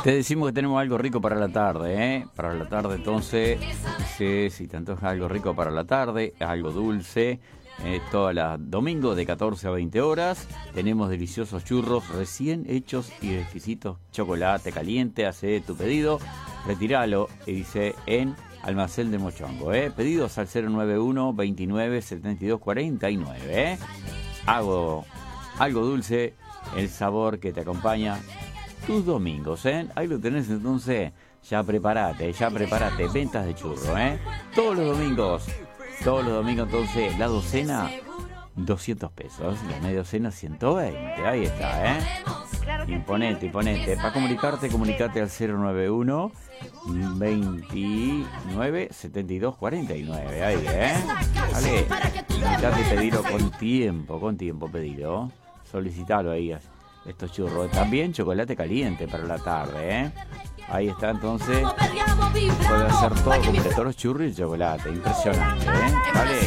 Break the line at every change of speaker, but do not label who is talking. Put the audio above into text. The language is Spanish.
Te decimos que tenemos algo rico para la tarde, ¿eh? Para la tarde, entonces, si te antoja algo rico para la tarde, algo dulce, todos los domingos de 14 a 20 horas, tenemos deliciosos churros recién hechos y exquisitos, chocolate caliente, hace tu pedido, retiralo, dice, en Almacén de Mochongo, Pedidos al 091 29 72 49, Hago algo dulce, el sabor que te acompaña tus domingos, Ahí lo tenés, entonces, ya prepárate, ventas de churro, Todos los domingos, entonces, la docena, 200 pesos, la media docena, 120, ahí está, Imponente. Para comunicarte al 091 29 72 49, ahí, Vale, intentate pedirlo con tiempo pedirlo, solicitalo ahí, estos churros, también chocolate caliente para la tarde, Ahí está, entonces, puede hacer todo completo, los churros y el chocolate, impresionante, Vale.